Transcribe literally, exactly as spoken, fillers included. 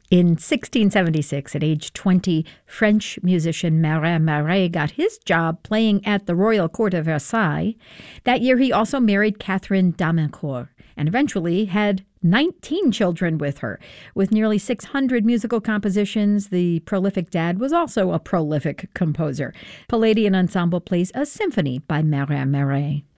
In sixteen seventy-six, at age twenty, French musician Marin Marais got his job playing at the Royal Court of Versailles. That year, he also married Catherine d'Amincourt and eventually had nineteen children with her. With nearly six hundred musical compositions, the prolific dad was also a prolific composer. Palladian Ensemble plays a symphony by Marin Marais.